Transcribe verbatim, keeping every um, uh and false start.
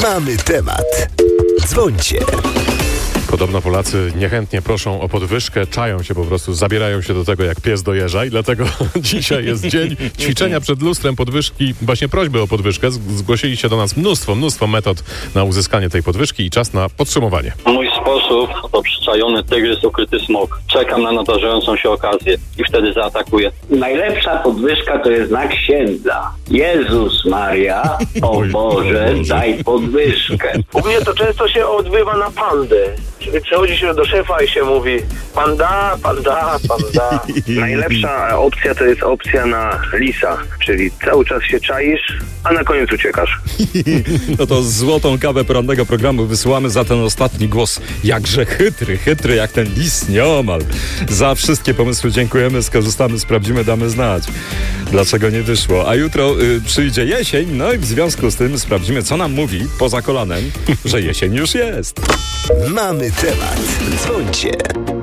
Mamy temat. Dzwońcie. Podobno Polacy niechętnie proszą o podwyżkę, czają się po prostu, zabierają się do tego jak pies do jeża i dlatego dzisiaj jest dzień ćwiczenia przed lustrem podwyżki, właśnie prośby o podwyżkę. Zgłosili się do nas mnóstwo, mnóstwo metod na uzyskanie tej podwyżki i czas na podsumowanie. Mój sposób to przyczajony tygrys, ukryty smok. Czekam na nadarzającą się okazję i wtedy zaatakuję. Najlepsza podwyżka to jest znak księdza. Jezus Maria, o Boże, daj podwyżkę. U mnie to często się odbywa na pandę. Czyli przychodzi się do szefa i się mówi panda, panda, panda. Najlepsza opcja to jest opcja na lisa, czyli cały czas się czaisz, a na koniec uciekasz. No to złotą kawę porannego programu wysyłamy za ten ostatni głos. Jakże chytry, chytry jak ten lis nieomal. Za wszystkie pomysły dziękujemy, skorzystamy, sprawdzimy, damy znać, dlaczego nie wyszło. A jutro y, przyjdzie jesień, no i w związku z tym sprawdzimy, co nam mówi poza kolanem, że jesień już jest. Mamy temat. Dzwońcie.